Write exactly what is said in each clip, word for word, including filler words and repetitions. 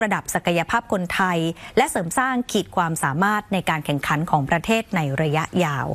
ระดับศักยภาพคนไทยและเสริมสร้างขีดความสามารถในการแข่งขันของประเทศในระยะยาว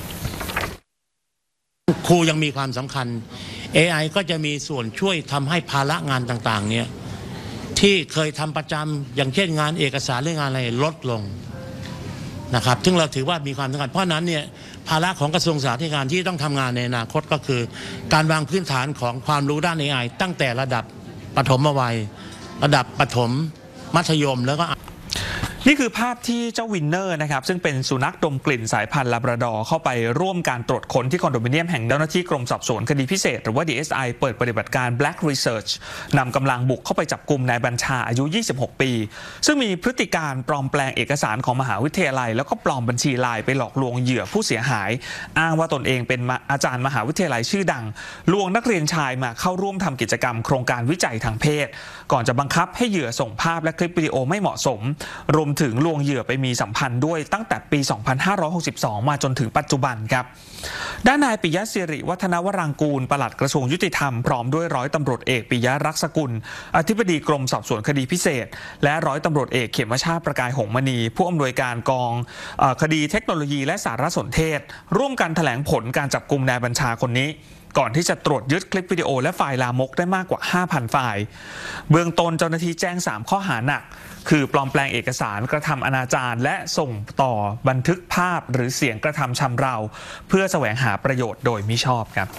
ครูยังมีความสำคัญ เอ ไอ ก็จะมีส่วนช่วยทำให้ภาระงานต่างๆเนี่ยที่เคยทำประจำอย่างเช่นงานเอกสารเรื่องงานอะไรลดลงนะครับซึ่งเราถือว่ามีความสำคัญเพราะนั้นเนี่ยภาระของกระทรวงสาธารณสุขที่ต้องทำงานในอนาคตก็คือการวางพื้นฐานของความรู้ด้าน เอ ไอ ตั้งแต่ระดับปฐมวัยระดับประถมมัธยมแล้วก็นี่คือภาพที่เจ้าวินเนอร์นะครับซึ่งเป็นสุนัขดมกลิ่นสายพันธุ์ลาบราดอร์เข้าไปร่วมการตรวจค้นที่คอนโดมิเนียมแห่งเจ้าหน้าที่กรมสอบสวนคดีพิเศษหรือว่า ดี เอส ไอ เปิดปฏิบัติการ Black Research นำกำลังบุกเข้าไปจับกุมนายบัญชาอายุยี่สิบหกปีซึ่งมีพฤติการปลอมแปลงเอกสารของมหาวิทยาลัยแล้วก็ปลอมบัญชีไลน์ไปหลอกลวงเหยื่อผู้เสียหายอ้างว่าตนเองเป็นอาจารย์มหาวิทยาลัยชื่อดังลวงนักเรียนชายมาเข้าร่วมทำกิจกรรมโครงการวิจัยทางเพศก่อนจะบังคับให้เหยื่อส่งภาพและคลิปวิดีโอไม่เหมาะสมรวมถึงลวงเหยื่อไปมีสัมพันธ์ด้วยตั้งแต่ปี สองพันห้าร้อยหกสิบสอง มาจนถึงปัจจุบันครับด้านนายปิยะศิริวัฒนวรางกูลปลัดกระทรวงยุติธรรมพร้อมด้วยร้อยตำรวจเอกปิยะรักษกุลอธิบดีกรมสอบสวนคดีพิเศษและร้อยตำรวจเอกเขมชาติประกายหงมณีผู้อำนวยการกองคดีเทคโนโลยีและสารสนเทศร่วมกันแถลงผลการจับกุมนายบัญชาคนนี้ก่อนที่จะตรวจยึดคลิปวิดีโอและไฟล์ลามกได้มากกว่า ห้าพัน ไฟล์เบื้องต้นเจ้าหน้าที่แจ้งสามข้อหาหนักคือปลอมแปลงเอกสารกระทำอนาจารและส่งต่อบันทึกภาพหรือเสียงกระทำชำเราเพื่อแสวงหาประโยชน์โดยมิชอบครับ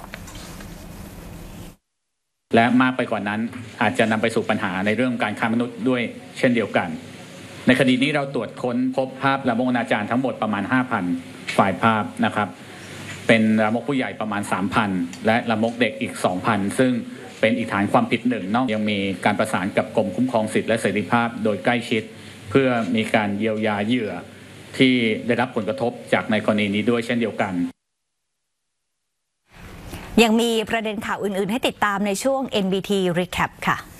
และมากไปกว่านั้นอาจจะนำไปสู่ปัญหาในเรื่องการค้ามนุษย์ด้วยเช่นเดียวกันในคดีนี้เราตรวจค้นพบภาพลามกอนาจารทั้งหมดประมาณ ห้าพัน ไฟล์ภาพนะครับเป็นลามกผู้ใหญ่ประมาณ สามพัน และลามกเด็กอีก สองพัน ซึ่งเป็นอีกฐานความผิดหนึ่งนอกยังมีการประสานกับกรมคุ้มครองสิทธิและเสรีภาพโดยใกล้ชิดเพื่อมีการเยียวยาเหยื่อที่ได้รับผลกระทบจากในกรณีนี้ด้วยเช่นเดียวกันยังมีประเด็นข่าวอื่นๆให้ติดตามในช่วง เอ็น บี ที Recap ค่ะ